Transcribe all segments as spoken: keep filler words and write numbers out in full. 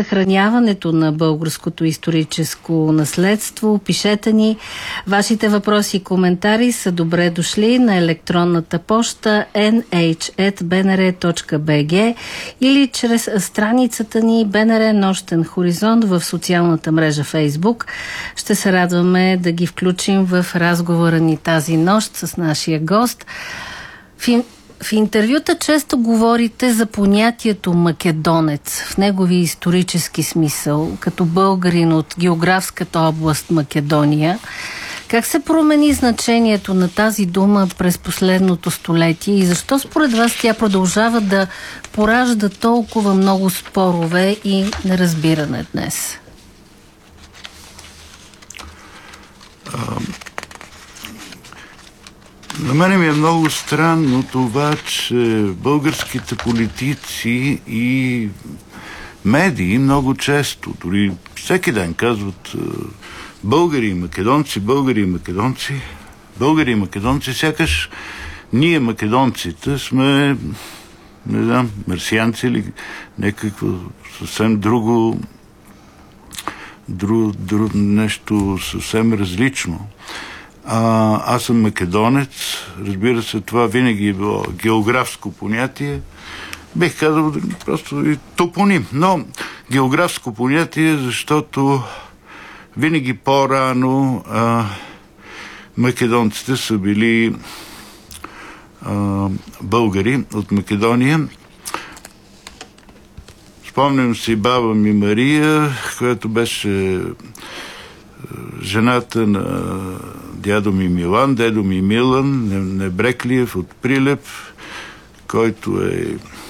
съхраняването на българското историческо наследство. Пишете ни. Вашите въпроси и коментари са добре дошли на електронната поща ен ейч ет би ен ар точка би джи или чрез страницата ни Б Н Р Нощен хоризонт в социалната мрежа Фейсбук. Ще се радваме да ги включим в разговора ни тази нощ с нашия гост. В, в интервюта често говорите за понятието македонец в негови исторически смисъл, като българин от географската област Македония. Как се промени значението на тази дума през последното столетие и защо според вас тя продължава да поражда толкова много спорове и неразбиране днес? На мен ми е много странно това, че българските политици и медии много често, дори всеки ден казват българи и македонци, българи и македонци, българи и македонци, сякаш ние македонците сме, не знам, марсианци или някакво съвсем друго, друг, друг, нещо съвсем различно. А, аз съм македонец, разбира се, това винаги е било географско понятие, бих казал просто и топоним, но географско понятие, защото винаги по-рано а, македонците са били а, българи от Македония. Спомням си баба ми Мария, която беше жената на дядо ми Милан, дедо ми Милан Небреклиев от Прилеп, който е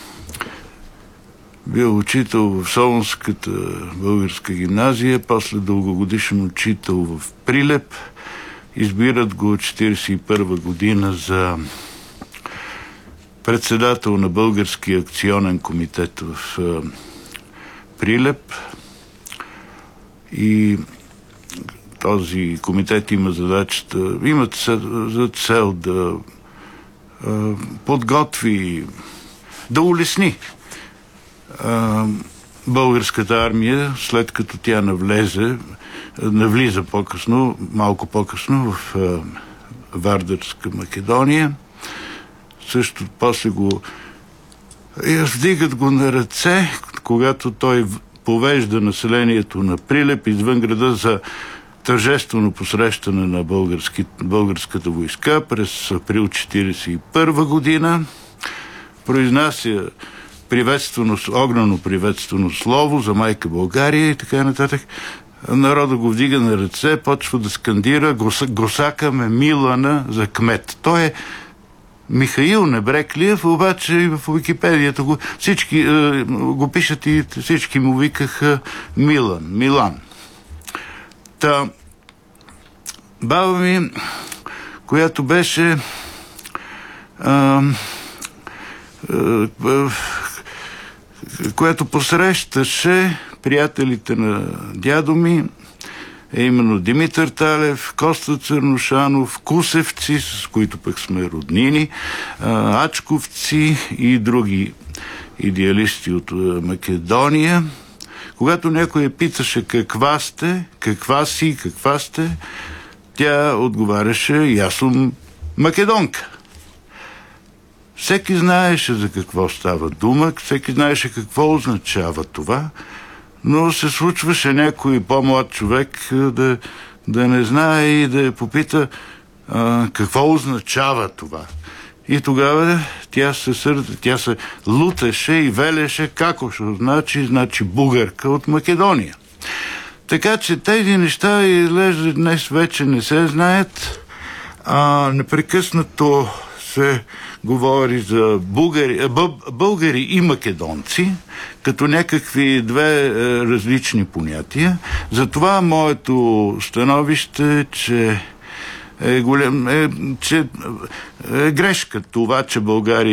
бил учител в Солунската българска гимназия, после дългогодишен учител в Прилеп. Избират го от четиридесет и първа година за председател на Българския акционен комитет в Прилеп. И този комитет има задачата, имат за цел да а, подготви, да улесни а, българската армия, след като тя навлезе, навлиза по-късно, малко по-късно в а, Вардарска Македония. Също после го вдигат го на ръце, когато той повежда населението на Прилеп извън града за тържествено посрещане на български, българската войска през април четиридесет и първа година. Произнася приветствено, огнено приветствено слово за майка България и така нататък. Народа го вдига на ръце, почва да скандира "Госакаме Милана за кмет". Той е Михаил Небреклиев, обаче и в Уикипедията го, всички, е, го пишат и всички му викаха Милан, Милан. Та, баба ми, която беше а, а, а, която посрещаше приятелите на дядо ми, е именно Димитър Талев, Коста Църнушанов, Кусевци, с които пък сме роднини, а, Ачковци и други идеалисти от Македония. Когато някой я питаше каква сте, каква си, каква сте, тя отговаряше: и аз съм македонка. Всеки знаеше за какво става дума, всеки знаеше какво означава това, но се случваше някой по-млад човек да, да не знае и да я попита а, какво означава това. И тогава тя се сърде, тя се лутеше и велеше како ще значи, значи бугарка от Македония. Така че тези неща изглежда днес вече не се знаят. А, непрекъснато се говори за българи, българи и македонци, като някакви две е, различни понятия. Затова моето становище, че е, голем, е, че е грешка това, че България